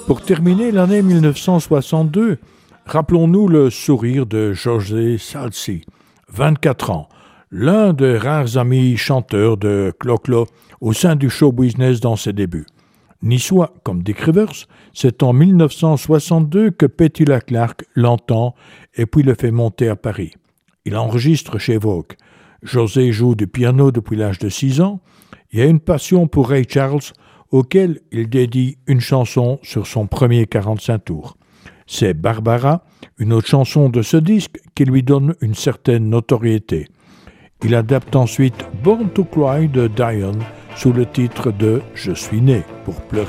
Pour terminer l'année 1962, rappelons-nous le sourire de José Salsi, 24 ans, l'un des rares amis chanteurs de Clo-Clo au sein du show business dans ses débuts. Niçois comme Dick Rivers, c'est en 1962 que Petula Clark l'entend et puis le fait monter à Paris. Il enregistre chez Vogue. José joue du piano depuis l'âge de 6 ans et a une passion pour Ray Charles, auquel il dédie une chanson sur son premier 45 tours. C'est Barbara, une autre chanson de ce disque qui lui donne une certaine notoriété. Il adapte ensuite Born to Cry de Dion sous le titre de « Je suis né pour pleurer ».